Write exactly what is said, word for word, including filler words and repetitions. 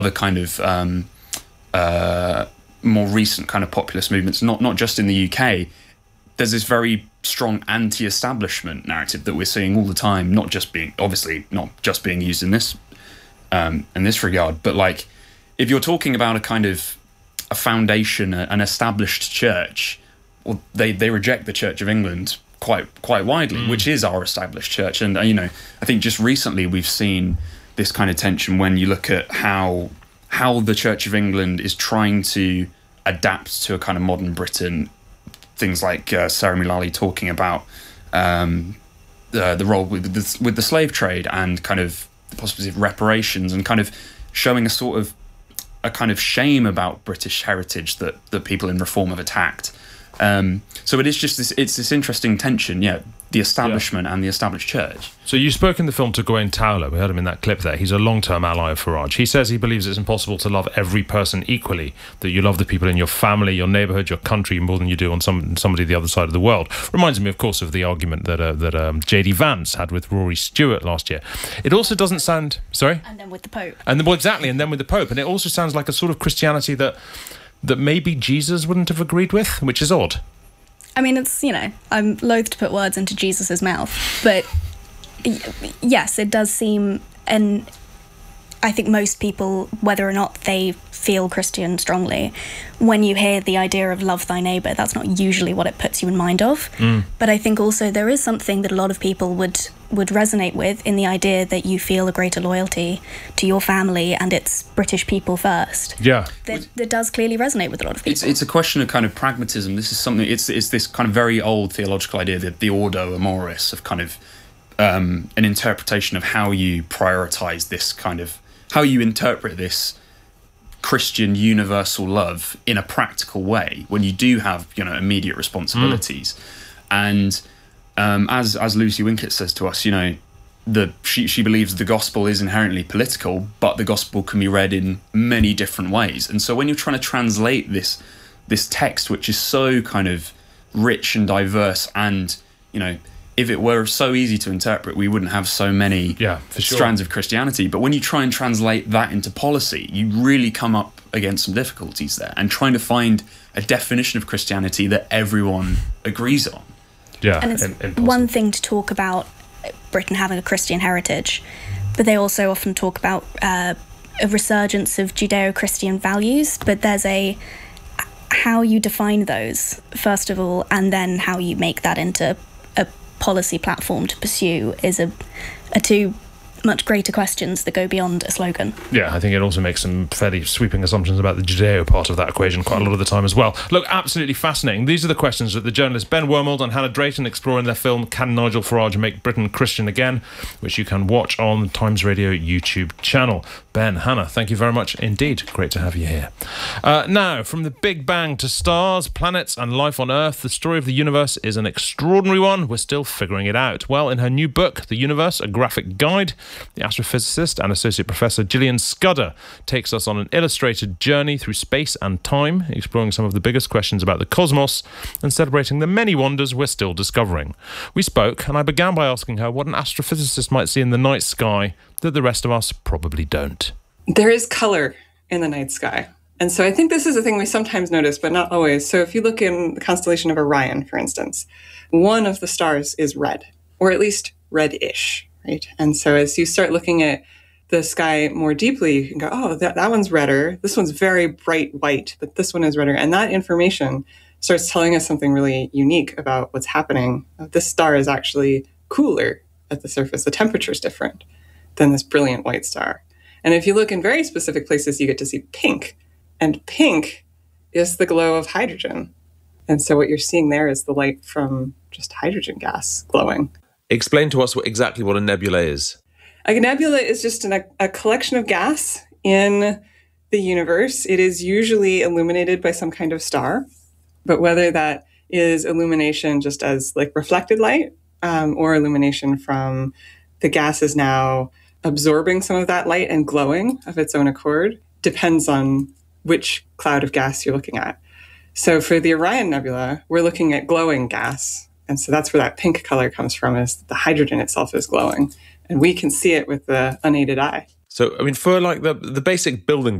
the kind of um, uh, more recent kind of populist movements, not not just in the U K, there's this very strong anti-establishment narrative that we're seeing all the time, not just being, obviously not just being used in this um, in this regard, but like if you're talking about a kind of a foundation, an established church, well, they, they reject the Church of England quite quite widely, mm. which is our established church. And, uh, you know, I think just recently we've seen this kind of tension when you look at how how the Church of England is trying to adapt to a kind of modern Britain. Things like uh, Sarah Mullally talking about um, the, the role with the, with the slave trade and kind of the possibility of reparations, and kind of showing a sort of a kind of shame about British heritage that that people in Reform have attacked. Um, so it is just this, it's this interesting tension, yeah, the establishment yeah. and the established church. So you spoke in the film to Gawain Towler. We heard him in that clip there. He's a long-term ally of Farage. He says he believes it's impossible to love every person equally, that you love the people in your family, your neighbourhood, your country more than you do on some somebody the other side of the world. Reminds me, of course, of the argument that uh, that um, J D Vance had with Rory Stewart last year. It also doesn't sound... Sorry? And then with the Pope. And then, well, exactly, and then with the Pope. And it also sounds like a sort of Christianity that that maybe Jesus wouldn't have agreed with, which is odd. I mean, it's, you know, I'm loath to put words into Jesus's mouth, but y- yes, it does seem, and I think most people, whether or not they feel Christian strongly, when you hear the idea of love thy neighbour, that's not usually what it puts you in mind of. Mm. But I think also there is something that a lot of people would would resonate with in the idea that you feel a greater loyalty to your family and it's British people first. Yeah. That, that does clearly resonate with a lot of people. It's, it's a question of kind of pragmatism. This is something, it's it's this kind of very old theological idea, that the ordo amoris, of kind of um, an interpretation of how you prioritise this kind of, how you interpret this Christian universal love in a practical way when you do have, you know, immediate responsibilities. Mm. And um, as as Lucy Winkett says to us, you know, the she she believes the gospel is inherently political, but the gospel can be read in many different ways. And so when you're trying to translate this this text, which is so kind of rich and diverse, and, you know, if it were so easy to interpret, we wouldn't have so many yeah, for sure. strands of Christianity. But when you try and translate that into policy, you really come up against some difficulties there, and trying to find a definition of Christianity that everyone agrees on. Yeah, and it's impossible. One thing to talk about Britain having a Christian heritage, but they also often talk about uh, a resurgence of Judeo-Christian values, but there's a how you define those, first of all, and then how you make that into a policy platform to pursue is a, a two much greater questions that go beyond a slogan. Yeah, I think it also makes some fairly sweeping assumptions about the Judeo part of that equation quite a lot of the time as well. Look, absolutely fascinating. These are the questions that the journalists Ben Wormold and Hannah Drayton explore in their film Can Nigel Farage Make Britain Christian Again?, which you can watch on the Times Radio YouTube channel. Ben, Hannah, thank you very much indeed. Great to have you here. Uh, now, from the Big Bang to stars, planets and life on Earth, the story of the universe is an extraordinary one. We're still figuring it out. Well, in her new book, The Universe, A Graphic Guide, the astrophysicist and Associate Professor Gillian Scudder takes us on an illustrated journey through space and time, exploring some of the biggest questions about the cosmos and celebrating the many wonders we're still discovering. We spoke, and I began by asking her what an astrophysicist might see in the night sky that the rest of us probably don't. There is color in the night sky. And so I think this is a thing we sometimes notice, but not always. So if you look in the constellation of Orion, for instance, one of the stars is red, or at least red-ish, right? And so as you start looking at the sky more deeply, you can go, oh, that, that one's redder. This one's very bright white, but this one is redder. And that information starts telling us something really unique about what's happening. This star is actually cooler at the surface. The temperature is different than this brilliant white star. And if you look in very specific places, you get to see pink. And pink is the glow of hydrogen. And so what you're seeing there is the light from just hydrogen gas glowing. Explain to us what, exactly what a nebula is. A nebula is just an, a collection of gas in the universe. It is usually illuminated by some kind of star. But whether that is illumination just as like reflected light um, or illumination from the gas is now absorbing some of that light and glowing of its own accord depends on which cloud of gas you're looking at. So for the Orion Nebula, we're looking at glowing gas. And so that's where that pink color comes from, is the hydrogen itself is glowing. And we can see it with the unaided eye. So, I mean, for like the the basic building